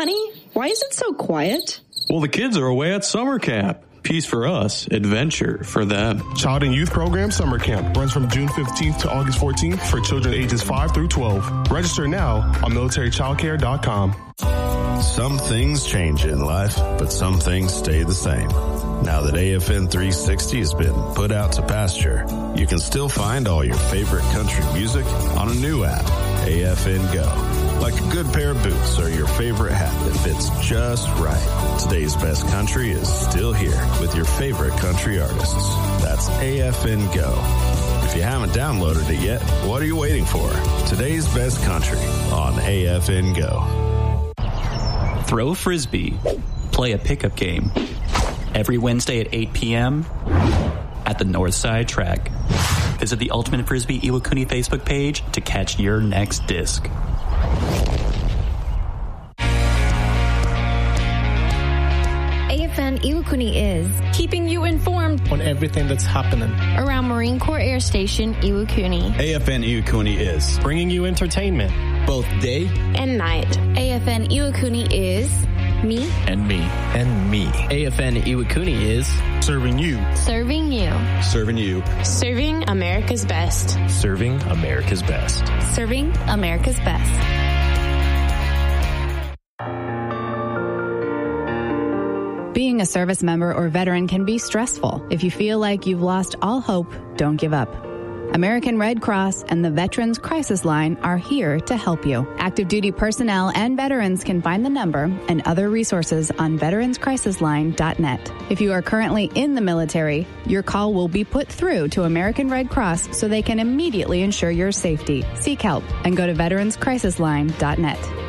Honey, why is it so quiet? Well, the kids are away at summer camp. Peace for us, adventure for them. Child and Youth Program Summer Camp runs from June 15th to August 14th for children ages 5 through 12. Register now on militarychildcare.com. Some things change in life, but some things stay the same. Now that AFN 360 has been put out to pasture, you can still find all your favorite country music on a new app, AFN Go. Like a good pair of boots or your favorite hat that fits just right. Today's best country is still here with your favorite country artists. That's AFN Go. If you haven't downloaded it yet, what are you waiting for? Today's best country on AFN Go. Throw a frisbee. Play a pickup game. Every Wednesday at 8 p.m. at the Northside Track. Visit the Ultimate Frisbee Iwakuni Facebook page to catch your next disc. AFN Iwakuni is keeping you informed on everything that's happening around Marine Corps Air Station Iwakuni. AFN Iwakuni is bringing you entertainment both day and night. AFN Iwakuni is me and me and me. AFN Iwakuni is serving you. Serving you. Serving you. Serving America's best. Serving America's best. Serving America's best. Being a service member or veteran can be stressful. If you feel like you've lost all hope, don't give up. American Red Cross and the Veterans Crisis Line are here to help you. Active duty personnel and veterans can find the number and other resources on veteranscrisisline.net. If you are currently in the military, your call will be put through to American Red Cross so they can immediately ensure your safety. Seek help and go to veteranscrisisline.net.